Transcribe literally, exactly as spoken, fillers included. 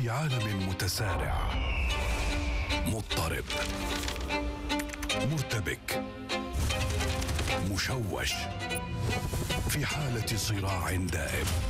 في عالم متسارع، مضطرب، مرتبك، مشوش، في حالة صراع دائم.